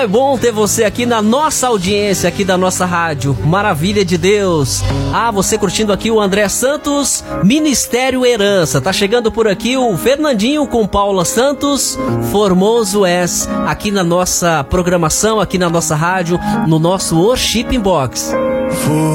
é bom ter você aqui na nossa audiência, aqui da nossa rádio. Maravilha de Deus. Você curtindo aqui o André Santos, Ministério Herança. Tá chegando por aqui o Fernandinho com Paula Santos, Formoso És, aqui na nossa programação, aqui na nossa rádio, no nosso Worship Box.